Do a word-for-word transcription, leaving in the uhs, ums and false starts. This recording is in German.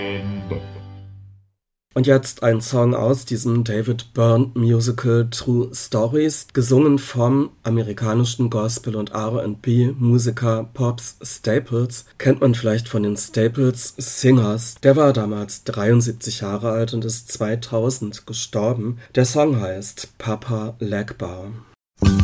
Und jetzt ein Song aus diesem David Byrne Musical True Stories, gesungen vom amerikanischen Gospel- und R and B-Musiker Pops Staples. Kennt man vielleicht von den Staples Singers. Der war damals dreiundsiebzig Jahre alt und ist zweitausend gestorben. Der Song heißt Papa Legbar.